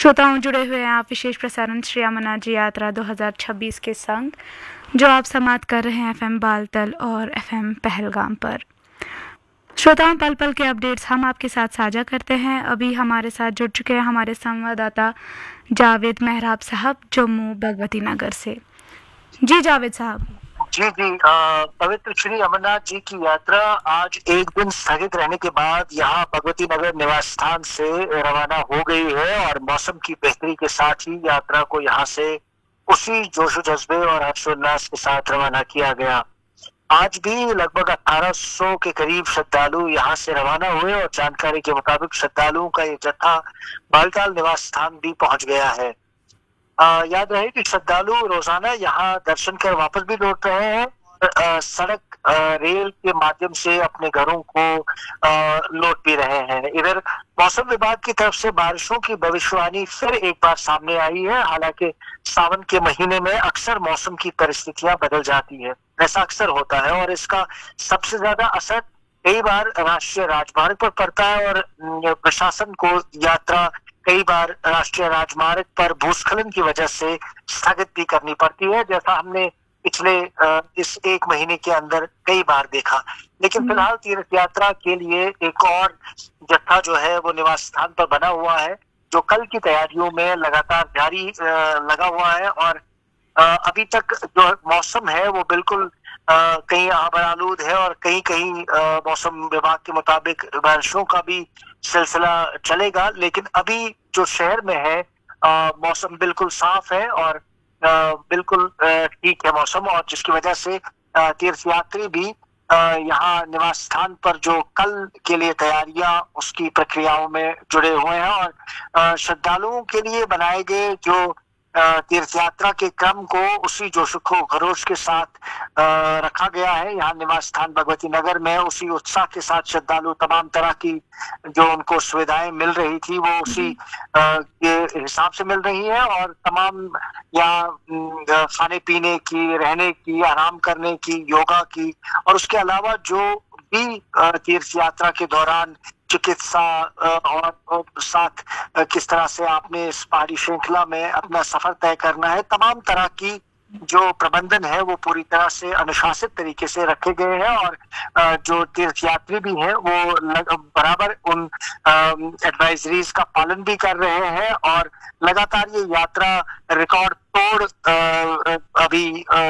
श्रोताओं जुड़े हुए हैं आप विशेष प्रसारण श्री अमरनाथ जी यात्रा 2026 के संग, जो आप समाप्त कर रहे हैं एफएम बालतल और एफएम पहलगाम पर। श्रोताओं, पल पल के अपडेट्स हम आपके साथ साझा करते हैं। अभी हमारे साथ जुड़ चुके हैं हमारे संवाददाता जावेद मेहराब साहब, जम्मू भगवती नगर से। जी जावेद साहब। जी पवित्र श्री अमरनाथ जी की यात्रा आज एक दिन स्थगित रहने के बाद यहाँ भगवती नगर निवास स्थान से रवाना हो गई है और मौसम की बेहतरी के साथ ही यात्रा को यहाँ से उसी जोशो जज्बे और हर्षोल्लास के साथ रवाना किया गया। आज भी लगभग 1800 के करीब श्रद्धालु यहाँ से रवाना हुए और जानकारी के मुताबिक श्रद्धालुओं का ये जत्था बालताल निवास स्थान भी पहुंच गया है। याद रहे कि श्रद्धालु रोजाना यहाँ दर्शन कर वापस भी लौट रहे हैं, सड़क रेल के माध्यम से अपने घरों को लौट भी रहे हैं। इधर मौसम विभाग की तरफ से बारिशों की भविष्यवाणी फिर एक बार सामने आई है। हालांकि सावन के महीने में अक्सर मौसम की परिस्थितियां बदल जाती है, ऐसा अक्सर होता है और इसका सबसे ज्यादा असर कई बार राष्ट्रीय राजमार्ग पर पड़ता है और प्रशासन को यात्रा कई बार राष्ट्रीय राजमार्ग पर भूस्खलन की वजह से स्थगित भी करनी पड़ती है, जैसा हमने पिछले इस एक महीने के अंदर कई बार देखा। लेकिन फिलहाल तीर्थ यात्रा के लिए एक और जत्था जो है वो निवास स्थान पर बना हुआ है, जो कल की तैयारियों में लगातार जारी लगा हुआ है। और अभी तक जो मौसम है वो बिल्कुल कहीं आबर आलूद है और कहीं कहीं मौसम विभाग के मुताबिक बारिशों का भी सिलसिला चलेगा। लेकिन अभी जो शहर में है मौसम बिल्कुल साफ है और बिल्कुल ठीक है मौसम, और जिसकी वजह से तीर्थयात्री भी यहाँ निवास स्थान पर जो कल के लिए तैयारियां उसकी प्रक्रियाओं में जुड़े हुए हैं। और श्रद्धालुओं के लिए बनाए गए जो तीर्थ यात्रा के क्रम को उसी जोश खरोश के साथ रखा गया है। यहाँ निवास स्थान भगवती नगर में उसी उत्साह के साथ श्रद्धालु तमाम तरह की जो उनको सुविधाएं मिल रही थी वो उसी के हिसाब से मिल रही है। और तमाम यहाँ खाने पीने की, रहने की, आराम करने की, योगा की, और उसके अलावा जो भी तीर्थ यात्रा के दौरान चिकित्सा और साथ किस तरह से आपने इस पहाड़ी श्रृंखला में अपना सफर तय करना है, तमाम तरह की जो प्रबंधन है वो पूरी तरह से अनुशासित तरीके से रखे गए हैं। और जो तीर्थयात्री भी हैं वो बराबर उन एडवाइजरीज का पालन भी कर रहे हैं और लगातार ये यात्रा रिकॉर्ड तोड़ अभी